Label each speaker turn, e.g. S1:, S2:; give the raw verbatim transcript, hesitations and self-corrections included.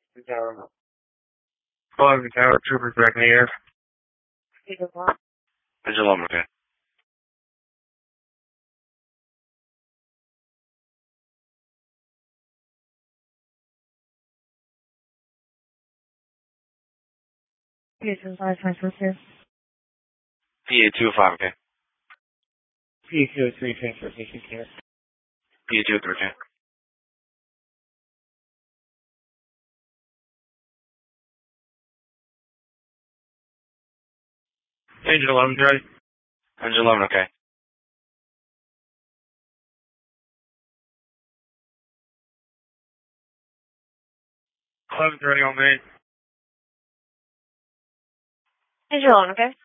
S1: Tower. Five Tower, Troopers back in the air. Engine eleven, okay.
S2: P A two five five four two.
S1: P A two five, okay.
S2: P A two three transportation care.
S1: P A two three, okay. Engine eleven, ready. Engine eleven, okay. eleven's ready on main.
S2: Engine eleven, okay?